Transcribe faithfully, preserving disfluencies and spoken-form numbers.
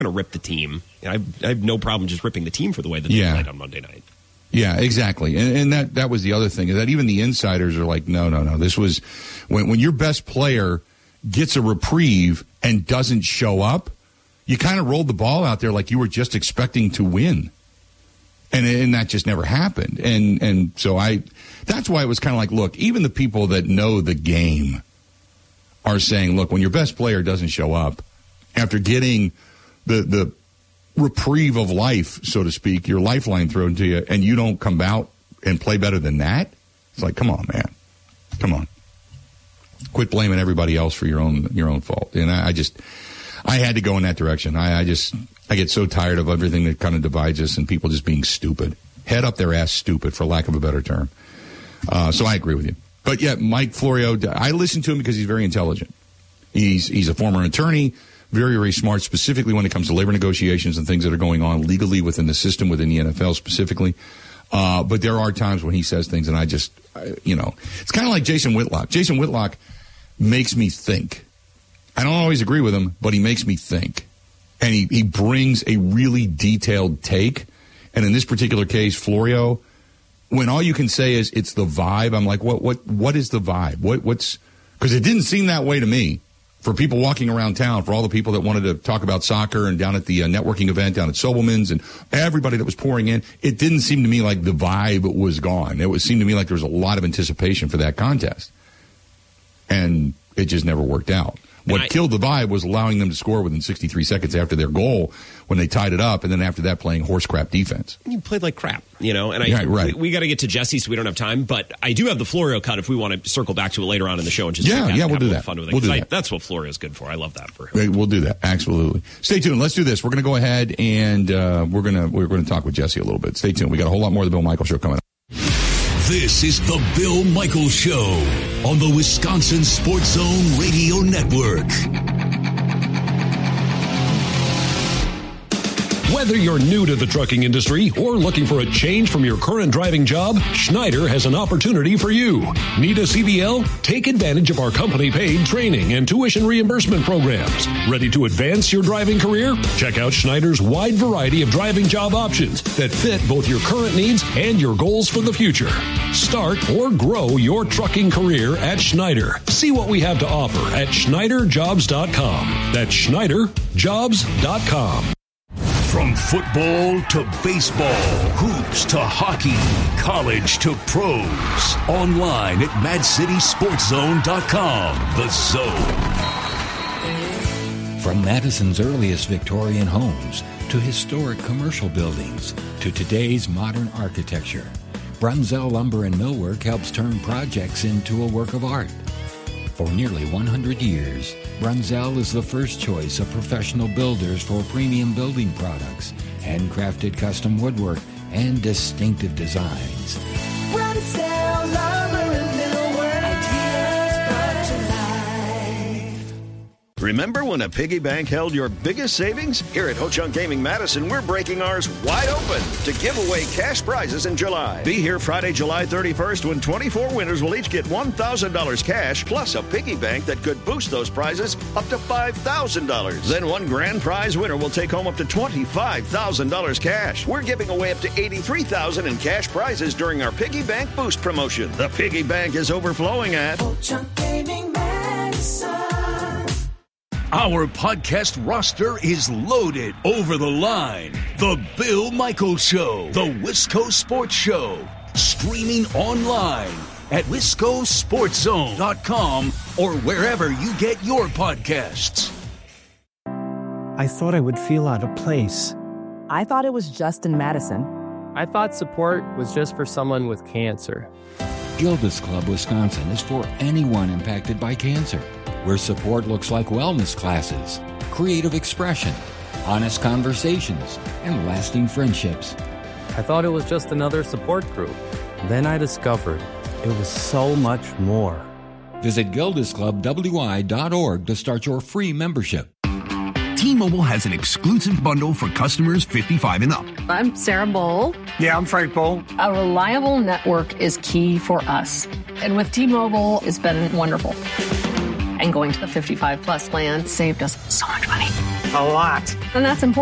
going to rip the team. I have, I have no problem just ripping the team for the way that they yeah. played on Monday night. Yeah, exactly. And, and that, that was the other thing, is that even the insiders are like, no, no, no. This was when, when your best player gets a reprieve and doesn't show up, you kind of rolled the ball out there like you were just expecting to win. And, and that just never happened. And, and so I, that's why it was kind of like, look, even the people that know the game are saying, look, when your best player doesn't show up after getting the, the, reprieve of life, so to speak, your lifeline thrown to you, and you don't come out and play better than that? It's like, come on, man. Come on. Quit blaming everybody else for your own your own fault. And I, I just, I had to go in that direction. I, I just, I get so tired of everything that kind of divides us and people just being stupid. Head up their ass stupid, for lack of a better term. Uh, so I agree with you. But yeah, Mike Florio, I listen to him because he's very intelligent. He's he's a former attorney. Very, very smart, specifically when it comes to labor negotiations and things that are going on legally within the system, within the N F L specifically. Uh, but there are times when he says things, and I just, I, you know, it's kind of like Jason Whitlock. Jason Whitlock makes me think. I don't always agree with him, but he makes me think. And he, he brings a really detailed take. And in this particular case, Florio, when all you can say is it's the vibe, I'm like, what, what, what is the vibe? What, what's, because it didn't seem that way to me. For people walking around town, for all the people that wanted to talk about soccer and down at the uh, networking event down at Sobelman's and everybody that was pouring in, it didn't seem to me like the vibe was gone. It was, seemed to me like there was a lot of anticipation for that contest. And it just never worked out. What I, killed the vibe was allowing them to score within sixty-three seconds after their goal when they tied it up, and then after that playing horse crap defense. You played like crap, you know, and I yeah, right. we, we got to get to Jesse, so we don't have time, but I do have the Florio cut if we want to circle back to it later on in the show and just yeah, yeah, we'll do that. Fun with it, we'll do I, that. That's what Florio's good for. I love that for him. We'll do that. Absolutely. Stay tuned. Let's do this. We're going to go ahead and uh, we're going to we're going to talk with Jesse a little bit. Stay tuned. We got a whole lot more of the Bill Michaels Show coming up. This is the Bill Michaels Show on the Wisconsin Sports Zone Radio Network. Whether you're new to the trucking industry or looking for a change from your current driving job, Schneider has an opportunity for you. Need a C D L? Take advantage of our company-paid training and tuition reimbursement programs. Ready to advance your driving career? Check out Schneider's wide variety of driving job options that fit both your current needs and your goals for the future. Start or grow your trucking career at Schneider. See what we have to offer at Schneider Jobs dot com. That's Schneider Jobs dot com. From football to baseball, hoops to hockey, college to pros. Online at Mad City Sports Zone dot com. The Zone. From Madison's earliest Victorian homes to historic commercial buildings to today's modern architecture, Brunzell Lumber and Millwork helps turn projects into a work of art. For nearly one hundred years, Brunzell is the first choice of professional builders for premium building products, handcrafted custom woodwork, and distinctive designs. Brunzell Lumber and Millwork, ideas brought to life. Remember when a piggy bank held your biggest savings? Here at Ho-Chunk Gaming Madison, we're breaking ours wide open to give away cash prizes in July. Be here Friday, July thirty-first, when twenty-four winners will each get one thousand dollars cash, plus a piggy bank that could boost those prizes up to five thousand dollars. Then one grand prize winner will take home up to twenty-five thousand dollars cash. We're giving away up to eighty-three thousand dollars in cash prizes during our Piggy Bank Boost promotion. The piggy bank is overflowing at Ho-Chunk Gaming Madison. Our podcast roster is loaded. Over the Line, The Bill Michaels Show, The Wisco Sports Show, streaming online at Wisco Sports Zone dot com or wherever you get your podcasts. I thought I would feel out of place. I thought it was just in Madison. I thought support was just for someone with cancer. Gilda's Club Wisconsin is for anyone impacted by cancer, where support looks like wellness classes, creative expression, honest conversations, and lasting friendships. I thought it was just another support group. Then I discovered it was so much more. Visit Gildas Club W I dot org to start your free membership. T-Mobile has an exclusive bundle for customers fifty-five and up. I'm Sarah Bowl. Yeah, I'm Frank Bowl. A reliable network is key for us. And with T-Mobile, it's been wonderful. And going to the fifty-five plus plan saved us so much money. A lot. And that's important.